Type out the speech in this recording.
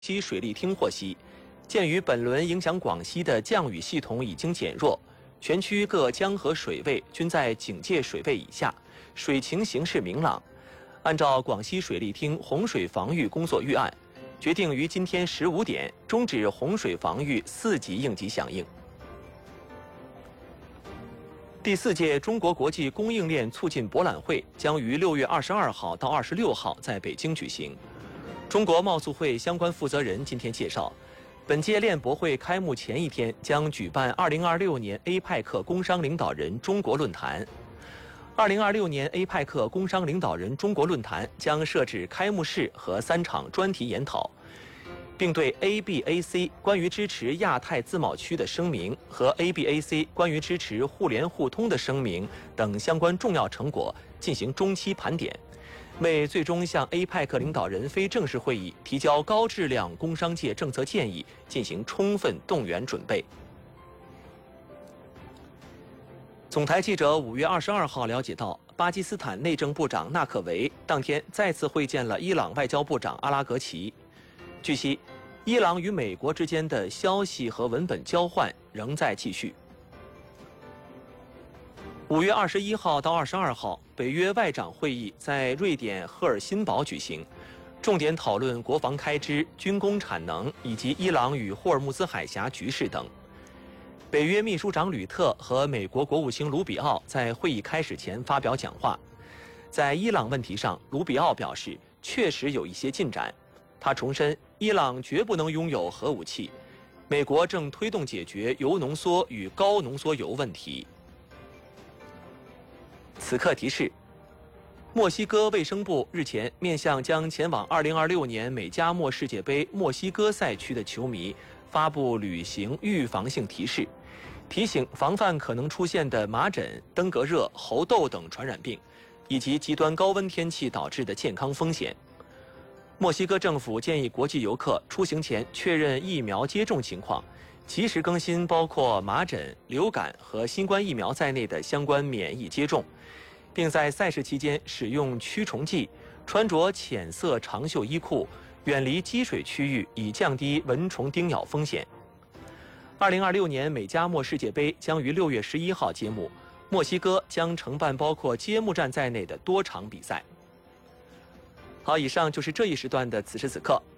西水利厅获悉，鉴于本轮影响广西的降雨系统已经减弱，全区各江河水位均在警戒水位以下，水情形势明朗。按照广西水利厅洪水防御工作预案，决定于今天15点终止洪水防御4级应急响应。第4届中国国际供应链促进博览会将于6月22号到26号在北京举行。中国贸促会相关负责人今天介绍，本届链博会开幕前一天将举办2026年 APEC 工商领导人中国论坛。2026年 APEC 工商领导人中国论坛将设置开幕式和3场专题研讨，并对 ABAC 关于支持亚太自贸区的声明和 ABAC 关于支持互联互通的声明等相关重要成果进行中期盘点，为最终向 APEC 领导人非正式会议提交高质量工商界政策建议进行充分动员准备。总台记者5月22号了解到，巴基斯坦内政部长纳可维当天再次会见了伊朗外交部长阿拉格齐。据悉，伊朗与美国之间的消息和文本交换仍在继续。5月21号到22号，北约外长会议在瑞典赫尔辛堡举行，重点讨论国防开支、军工产能以及伊朗与霍尔木兹海峡局势等。北约秘书长吕特和美国国务卿卢比奥在会议开始前发表讲话。在伊朗问题上，卢比奥表示确实有一些进展。他重申，伊朗绝不能拥有核武器。美国正推动解决铀浓缩与高浓缩铀问题。此刻提示：墨西哥卫生部日前面向将前往2026年美加墨世界杯墨西哥赛区的球迷发布旅行预防性提示，提醒防范可能出现的麻疹、登革热、猴痘等传染病，以及极端高温天气导致的健康风险。墨西哥政府建议国际游客出行前确认疫苗接种情况，及时更新包括麻疹、流感和新冠疫苗在内的相关免疫接种，并在赛事期间使用驱虫剂，穿着浅色长袖衣裤，远离积水区域，以降低蚊虫叮咬风险。2026年美加墨世界杯将于6月11号揭幕，墨西哥将承办包括揭幕战在内的多场比赛。好，以上就是这一时段的此时此刻。